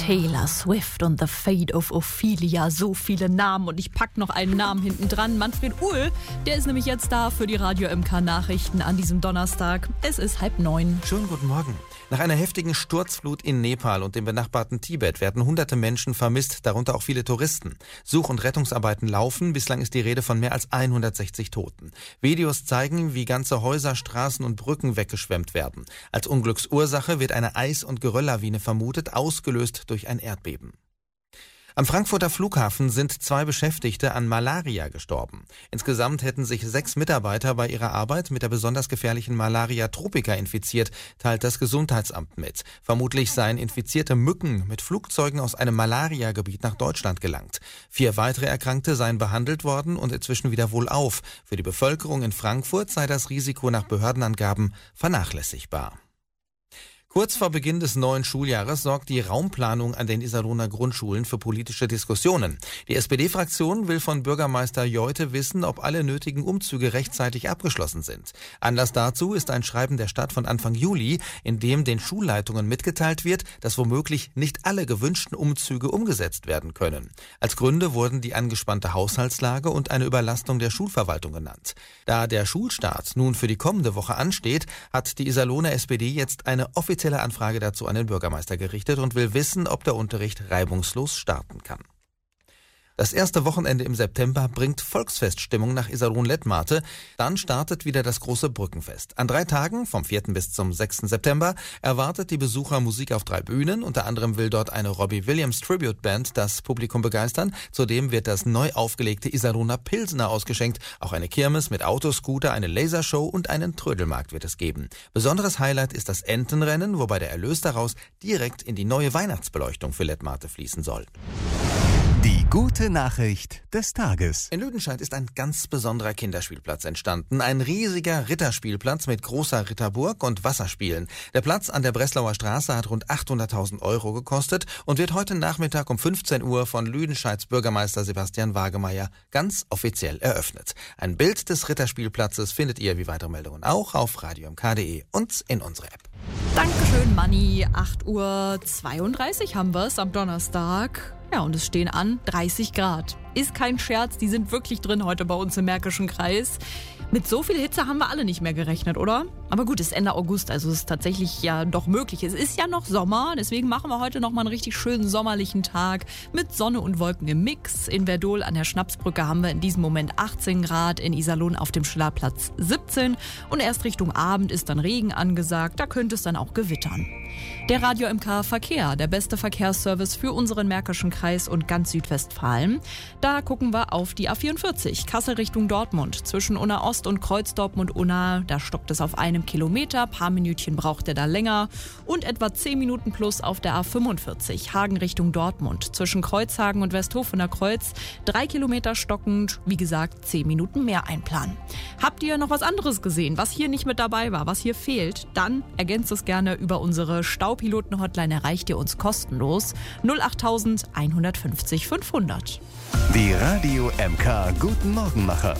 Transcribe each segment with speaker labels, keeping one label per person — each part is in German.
Speaker 1: Taylor Swift und The Fate of Ophelia. So viele Namen und ich pack noch einen Namen hinten dran. Manfred Uhl, der ist nämlich jetzt da für die Radio MK Nachrichten an diesem Donnerstag. Es ist 8:30.
Speaker 2: Schönen guten Morgen. Nach einer heftigen Sturzflut in Nepal und dem benachbarten Tibet werden hunderte Menschen vermisst, darunter auch viele Touristen. Such- und Rettungsarbeiten laufen. Bislang ist die Rede von mehr als 160 Toten. Videos zeigen, wie ganze Häuser, Straßen und Brücken weggeschwemmt werden. Als Unglücksursache wird eine Eis- und Gerölllawine vermutet, ausgelöst durch ein Erdbeben. Am Frankfurter Flughafen sind 2 Beschäftigte an Malaria gestorben. Insgesamt hätten sich 6 Mitarbeiter bei ihrer Arbeit mit der besonders gefährlichen Malaria tropica infiziert, teilt das Gesundheitsamt mit. Vermutlich seien infizierte Mücken mit Flugzeugen aus einem Malariagebiet nach Deutschland gelangt. 4 weitere Erkrankte seien behandelt worden und inzwischen wieder wohlauf. Für die Bevölkerung in Frankfurt sei das Risiko nach Behördenangaben vernachlässigbar. Kurz vor Beginn des neuen Schuljahres sorgt die Raumplanung an den Iserlohner Grundschulen für politische Diskussionen. Die SPD-Fraktion will von Bürgermeister Jeute wissen, ob alle nötigen Umzüge rechtzeitig abgeschlossen sind. Anlass dazu ist ein Schreiben der Stadt von Anfang Juli, in dem den Schulleitungen mitgeteilt wird, dass womöglich nicht alle gewünschten Umzüge umgesetzt werden können. Als Gründe wurden die angespannte Haushaltslage und eine Überlastung der Schulverwaltung genannt. Da der Schulstart nun für die kommende Woche ansteht, hat die Iserlohner SPD jetzt eine offizielle Anfrage dazu an den Bürgermeister gerichtet und will wissen, ob der Unterricht reibungslos starten kann. Das erste Wochenende im September bringt Volksfeststimmung nach Iserlohn-Lettmate. Dann startet wieder das große Brückenfest. An 3 Tagen, vom 4. bis zum 6. September, erwartet die Besucher Musik auf 3 Bühnen. Unter anderem will dort eine Robbie Williams Tribute Band das Publikum begeistern. Zudem wird das neu aufgelegte Iserlohner Pilsner ausgeschenkt. Auch eine Kirmes mit Autoscooter, eine Lasershow und einen Trödelmarkt wird es geben. Besonderes Highlight ist das Entenrennen, wobei der Erlös daraus direkt in die neue Weihnachtsbeleuchtung für Lettmate fließen soll.
Speaker 3: Die gute Nachricht des Tages.
Speaker 2: In Lüdenscheid ist ein ganz besonderer Kinderspielplatz entstanden. Ein riesiger Ritterspielplatz mit großer Ritterburg und Wasserspielen. Der Platz an der Breslauer Straße hat rund 800.000 € gekostet und wird heute Nachmittag um 15 Uhr von Lüdenscheids Bürgermeister Sebastian Wagemeyer ganz offiziell eröffnet. Ein Bild des Ritterspielplatzes findet ihr wie weitere Meldungen auch auf radiomk.de und in unserer App.
Speaker 1: Dankeschön, Manni. 8:32 Uhr haben wir es am Donnerstag. Ja, und es stehen an 30 Grad. Ist kein Scherz, die sind wirklich drin heute bei uns im Märkischen Kreis. Mit so viel Hitze haben wir alle nicht mehr gerechnet, oder? Aber gut, es ist Ende August, also es ist tatsächlich ja doch möglich. Es ist ja noch Sommer, deswegen machen wir heute nochmal einen richtig schönen sommerlichen Tag mit Sonne und Wolken im Mix. In Verdol an der Schnapsbrücke haben wir in diesem Moment 18 Grad, in Iserlohn auf dem Schillerplatz 17 und erst Richtung Abend ist dann Regen angesagt, da könnte es dann auch gewittern. Der Radio MK Verkehr, der beste Verkehrsservice für unseren Märkischen Kreis und ganz Südwestfalen. Da gucken wir auf die A44, Kassel Richtung Dortmund, zwischen Unna Ost und Kreuz Dortmund-Unna. Da stockt es auf 1 Kilometer, paar Minütchen braucht er da länger und etwa 10 Minuten plus auf der A45, Hagen Richtung Dortmund, zwischen Kreuzhagen und Westhofener Kreuz, 3 Kilometer stockend, wie gesagt 10 Minuten mehr einplanen. Habt ihr noch was anderes gesehen, was hier nicht mit dabei war, was hier fehlt? Dann ergänzt es gerne über unsere Staupiloten-Hotline, erreicht ihr uns kostenlos 08000 150 500.
Speaker 3: Die Radio MK Guten Morgenmacher.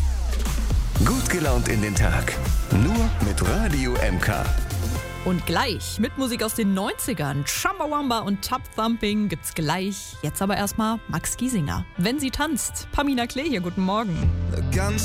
Speaker 3: Gut gelaunt in den Tag. Nur mit Radio MK.
Speaker 1: Und gleich mit Musik aus den 90ern, Chumbawamba und Tub Thumping gibt's gleich. Jetzt aber erstmal Max Giesinger. Wenn sie tanzt. Pamina Klee hier, guten Morgen.
Speaker 4: Ganz